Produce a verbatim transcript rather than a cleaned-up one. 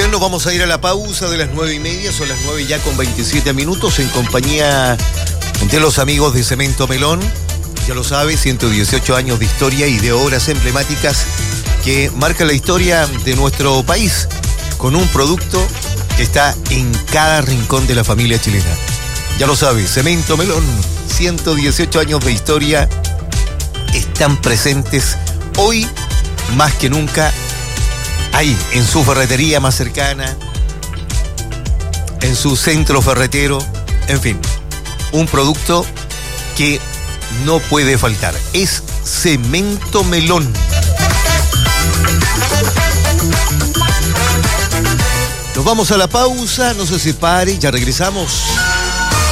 bien, nos vamos a ir a la pausa de las nueve y media, son las nueve ya con veintisiete minutos, en compañía de los amigos de Cemento Melón. Ya lo sabe, ciento dieciocho años de historia y de obras emblemáticas que marcan la historia de nuestro país, con un producto que está en cada rincón de la familia chilena. Ya lo sabe, Cemento Melón, ciento dieciocho años de historia, están presentes hoy más que nunca ahí, en su ferretería más cercana, en su centro ferretero, en fin, un producto que no puede faltar. Es Cemento Melón. Nos vamos a la pausa, no se separe, ya regresamos.